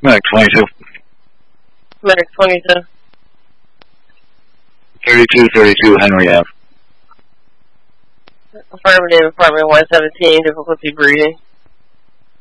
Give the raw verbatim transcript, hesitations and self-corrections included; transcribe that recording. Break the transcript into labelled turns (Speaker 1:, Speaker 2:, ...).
Speaker 1: Medic twenty-two.
Speaker 2: Medic twenty-two.
Speaker 1: thirty-two thirty-two Henry Ave.
Speaker 2: Affirmative, apartment one seventeen, difficulty breathing.